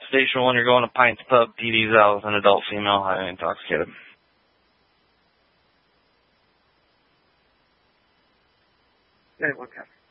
Station 1, you're going to Pines Pub. PD's out with an adult female, highly intoxicated. Okay, one copy.